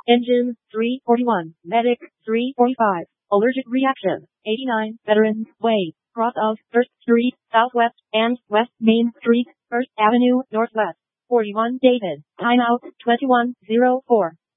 Engine, 341. Medic, 345. Allergic reaction, 89. Veterans Way, cross of 1st Street, Southwest, and West Main Street, 1st Avenue, Northwest. 41. David, timeout, 21:04.